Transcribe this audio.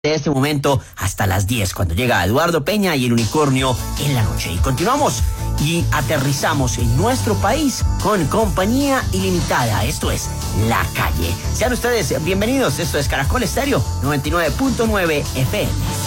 de este momento hasta las 10, cuando llega Eduardo Peña y el Unicornio en la noche. Y continuamos y aterrizamos en nuestro país con Compañía Ilimitada. Esto es La Calle. Sean ustedes bienvenidos. Esto es Caracol Estéreo 99.9 FM.